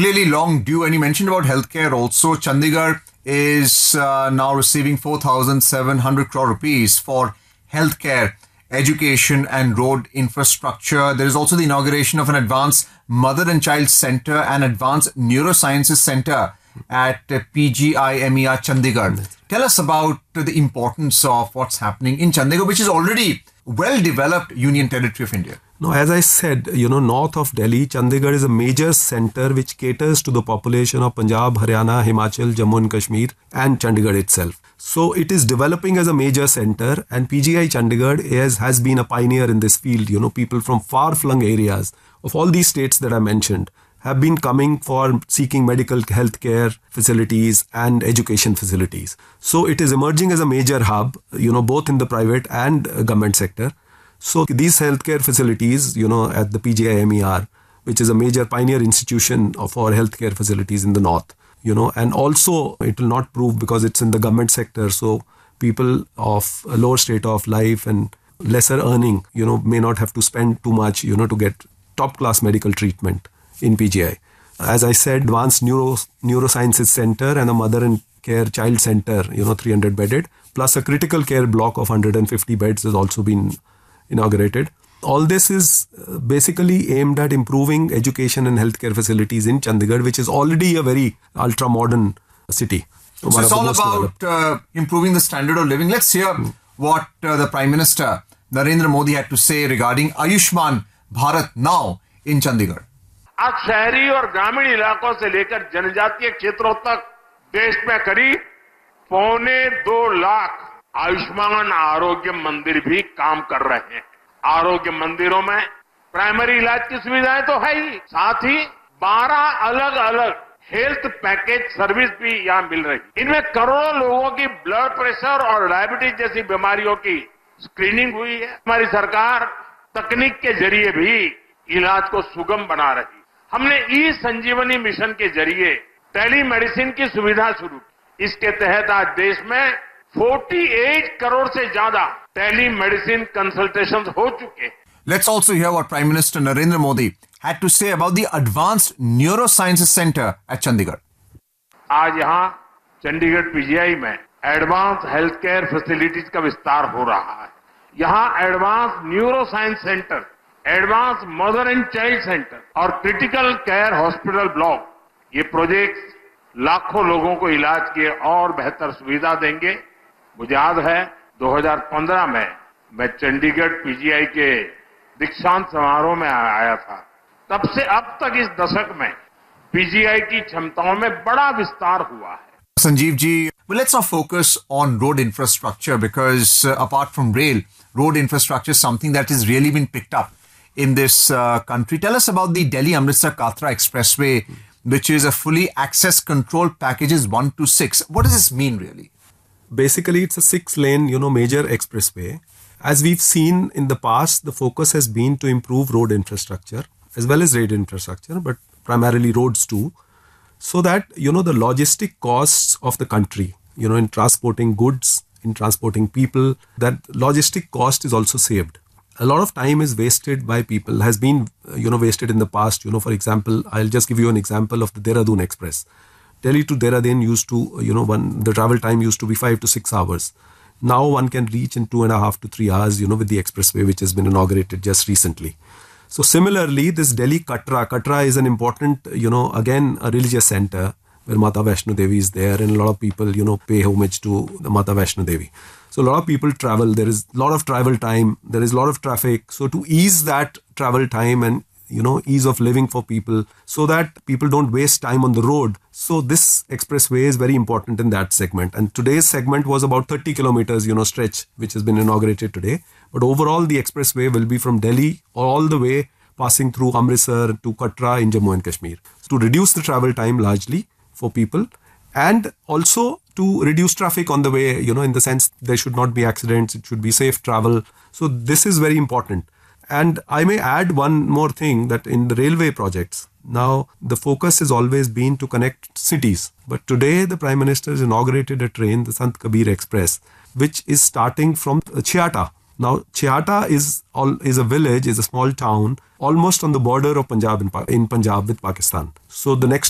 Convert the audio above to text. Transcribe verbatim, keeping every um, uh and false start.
clearly long due. And you mentioned about healthcare also. Chandigarh is uh, now receiving four thousand seven hundred crore rupees for healthcare, education and road infrastructure. There is also the inauguration of an advanced mother and child center and advanced neurosciences center at uh, P G I M E R Chandigarh. Tell us about uh, the importance of what's happening in Chandigarh, which is already well-developed Union Territory of India. No, as I said, you know, north of Delhi, Chandigarh is a major center which caters to the population of Punjab, Haryana, Himachal, Jammu and Kashmir and Chandigarh itself. So it is developing as a major center, and P G I Chandigarh is, has been a pioneer in this field. You know, people from far-flung areas of all these states that I mentioned have been coming for seeking medical healthcare facilities and education facilities. So it is emerging as a major hub, you know, both in the private and government sector. So these healthcare facilities, you know, at the P G I M E R, which is a major pioneer institution for healthcare facilities in the north, you know, and also it will not prove because it's in the government sector. So people of a lower state of life and lesser earning, you know, may not have to spend too much, you know, to get top class medical treatment in P G I. As I said, advanced neuro neurosciences center and a mother and care child center, you know, three hundred bedded, plus a critical care block of one hundred fifty beds has also been inaugurated. All this is basically aimed at improving education and healthcare facilities in Chandigarh, which is already a very ultra-modern city. So it's all about uh, improving the standard of living. Let's hear hmm. what uh, the Prime Minister Narendra Modi had to say regarding Ayushman Bharat now in Chandigarh. आज शहरी और ग्रामीण इलाकों से लेकर जनजातीय क्षेत्रों तक देश में करीब पौने दो लाख आयुष्मान आरोग्य मंदिर भी काम कर रहे हैं। आरोग्य मंदिरों में प्राइमरी इलाज की सुविधाएं तो है ही, साथ ही बारह अलग अलग हेल्थ पैकेज सर्विस भी यहां मिल रही है। इनमें करोड़ों लोगों की ब्लड प्रेशर और डायबिटीज जैसी बीमारियों की स्क्रीनिंग हुई है। हमारी सरकार तकनीक के जरिए भी इलाज को सुगम बना रही है। हमने ई संजीवनी मिशन के जरिए टेली मेडिसिन की सुविधा शुरू की। इसके तहत आज देश में अड़तालीस करोड़ से ज्यादा टेली मेडिसिन कंसल्टेशंस हो चुके हैं। Let's also hear what Prime Minister Narendra Modi had to say about the Advanced Neurosciences Center at Chandigarh. आज यहाँ चंडीगढ़ पीजीआई में एडवांस हेल्थ केयर फैसिलिटीज का विस्तार हो रहा है। यहाँ advance neuro science centre, advance mother and child centre और क्रिटिकल केयर हॉस्पिटल ब्लॉक, ये प्रोजेक्ट्स लाखों लोगों को इलाज की और बेहतर सुविधा देंगे। मुझे याद है दो हज़ार पंद्रह में मैं चंडीगढ़ पीजीआई के दीक्षांत समारोह में आया था। तब से अब तक इस दशक में पीजीआई की क्षमताओं में बड़ा विस्तार हुआ है। Sanjeev ji, well, let's now focus on road infrastructure because uh, apart from rail, road infrastructure is something that has really been picked up in this uh, country. Tell us about the Delhi-Amritsar Katra Expressway, which is a fully access control packages one to six. What does this mean really? Basically, it's a six-lane, you know, major expressway. As we've seen in the past, the focus has been to improve road infrastructure as well as rail infrastructure, but primarily roads too, so that, you know, the logistic costs of the country, you know, in transporting goods, in transporting people, that logistic cost is also saved. A lot of time is wasted by people, has been, you know, wasted in the past. You know, for example, I'll just give you an example of the Dehradun Express. Delhi to Dehradun used to, you know, one, the travel time used to be five to six hours. Now one can reach in two and a half to three hours, you know, with the expressway, which has been inaugurated just recently. So similarly, this Delhi Katra, Katra is an important, you know, again, a religious center where Mata Vaishno Devi is there, and a lot of people, you know, pay homage to the Mata Vaishno Devi. So a lot of people travel. There is a lot of travel time. There is a lot of traffic. So to ease that travel time and, you know, ease of living for people so that people don't waste time on the road. So this expressway is very important in that segment. And today's segment was about thirty kilometers, you know, stretch, which has been inaugurated today. But overall, the expressway will be from Delhi all the way passing through Amritsar to Katra in Jammu and Kashmir. So to reduce the travel time largely for people and also to reduce traffic on the way, you know, in the sense there should not be accidents, it should be safe travel. So this is very important. And I may add one more thing, that in the railway projects, now the focus has always been to connect cities. But today the Prime Minister has inaugurated a train, the Sant Kabir Express, which is starting from Chiata. Now Chiata is all, is a village, is a small town, almost on the border of Punjab in, in Punjab with Pakistan. So the next